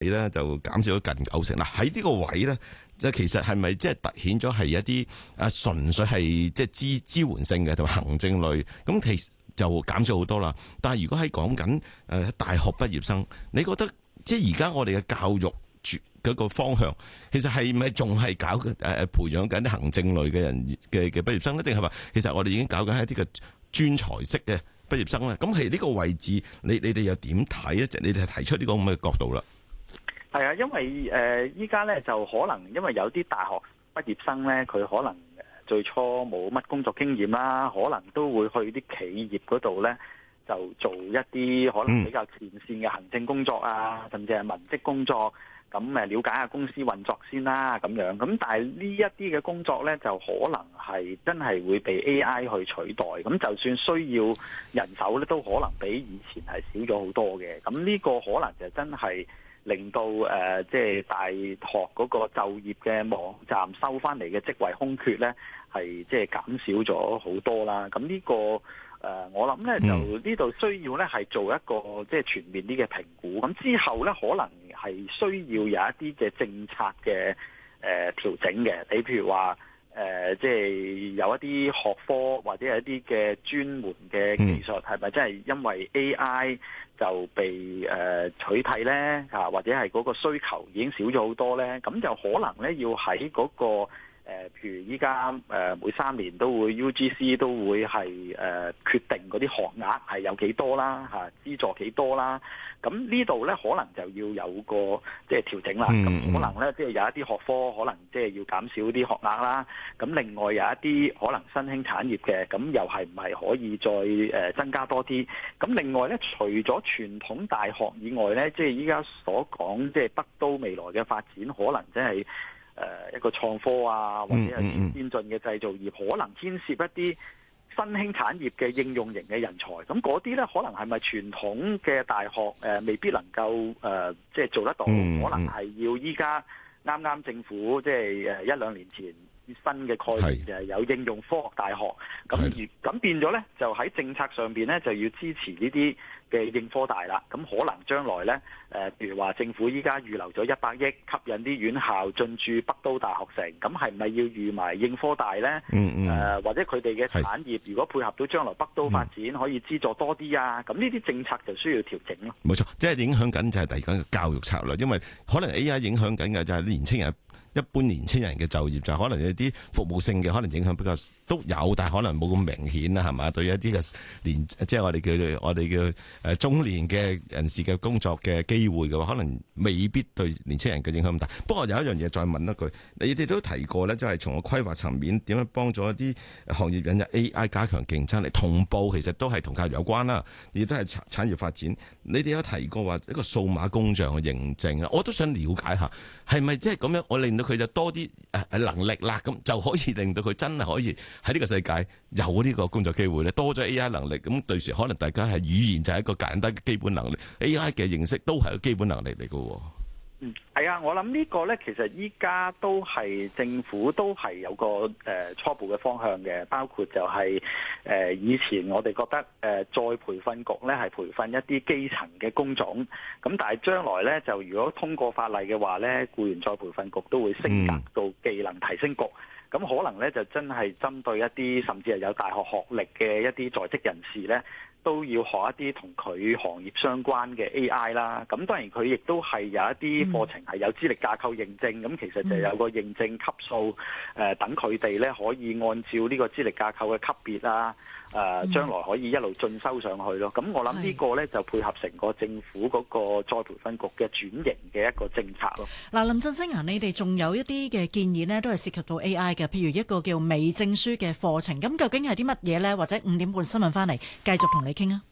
咧就減少咗近90%。嗱，喺呢個位咧，就其實係咪即係凸顯咗係一啲純粹係即係支援性嘅同埋行政類？咁其實就減少好多啦。但係如果喺講緊大學畢業生，你覺得即係而家我哋嘅教育嗰個方向，其實係咪仲係搞培養緊啲行政類嘅人嘅畢業生咧？定係話其實我哋已經搞緊一啲嘅專才式嘅畢業生咧？咁係呢個位置，你哋又點睇咧？你哋提出呢個咁嘅角度啦。 係啊，因為依家咧就可能因為有啲大學畢業生咧，佢可能最初冇乜工作經驗啦，可能都會去啲企業嗰度咧，就做一啲可能比較前線嘅行政工作啊，甚至係文職工作。咁了解下公司運作先啦，咁樣。咁但係呢一啲嘅工作咧，就可能係真係會被 AI 去取代。咁就算需要人手咧，都可能比以前係少咗好多嘅。咁呢個可能就真係令到即係大學嗰個就業嘅網站收翻嚟嘅職位空缺咧，係即係減少咗好多啦。咁呢個我諗咧就呢度需要咧係做一個即係全面啲嘅評估。咁之後咧可能係需要有一啲嘅政策嘅調整嘅。你譬如話即係有一啲學科或者係一啲嘅專門嘅技術，係咪真係因為 AI 就被取替咧？或者係嗰個需求已經少咗好多咧？咁就可能咧要喺嗰個譬如依家每3年都會 UGC 都會係決定嗰啲學額係有幾多啦，資助幾多啦。咁呢度咧可能就要有個即係調整啦。咁可能咧即係有一啲學科可能即係要減少啲學額啦。咁另外有一啲可能新興產業嘅，咁又係唔係可以再增加多啲？咁另外咧，除咗傳統大學以外咧，即係依家所講即係北都未來嘅發展，可能即係一個創科啊，或者係先進嘅製造業，可能牽涉一啲新興產業嘅應用型嘅人才。咁嗰啲咧，可能係咪傳統嘅大學未必能夠即係做得到？可能係要依家啱啱政府即係1-2年前新嘅概念就係有應用科學大學。咁變咗咧，就喺政策上邊咧就要支持呢啲嘅應科大啦。咁可能將來咧譬如話政府依家預留咗100億吸引啲院校進駐北都大學城，咁係咪要預埋應科大咧？或者佢哋嘅產業如果配合到將來北都發展，可以資助多啲啊？咁呢啲政策就需要調整咯。 冇錯，即係影響緊就係第二個教育策略，因為可能 AI 影響緊嘅就係年青人。一般年青人嘅就業就可能有啲服務性嘅，可能影響比較都有，但係可能冇咁明顯啦，係嘛？對於一啲嘅即係我哋叫中年嘅人士嘅工作嘅機會嘅話，可能未必對年青人嘅影響咁大。不過有一樣嘢再問一句，你哋都提過咧，即係從個規劃層面點樣幫助一啲行業引入 AI 加強競爭力，同步其實都係同教育有關啦，亦都係產業發展。你哋有提過話一個數碼工匠嘅認證，我都想了解下，係咪即係咁樣？我令到佢就多啲能力啦，咁就可以令到佢真係可以喺呢個世界有呢個工作機會咧。多咗 AI 能力，咁對時可能大家係語言就係一個簡單嘅基本能力 ，AI 嘅認識都係一個基本能力嚟嘅。 係啊，我諗呢個咧，其實依家都係政府都係有個初步嘅方向嘅，包括就係以前我哋覺得再培訓局咧係培訓一啲基層嘅工種，咁但係將來咧就如果通過法例嘅話咧，僱員再培訓局都會升格到技能提升局，咁可能咧就真係針對一啲甚至係有大學學歷嘅一啲在職人士咧，都要學一啲同佢行業相關嘅 AI 啦，咁當然佢亦都係有一啲課程係有資歷架構認證，咁其實就有個認證級數，等佢哋咧可以按照呢個資歷架構嘅級別啦，將來可以一路進修上去咯。咁我諗呢個咧就配合成個政府嗰個再培訓局嘅轉型嘅一個政策咯。 嗱，林振昇啊，你哋仲有一啲嘅建議呢，都係涉及到 AI 嘅，譬如一個叫微證書嘅課程，咁究竟係啲乜嘢呢？或者5點半新聞翻嚟繼續同你傾啊。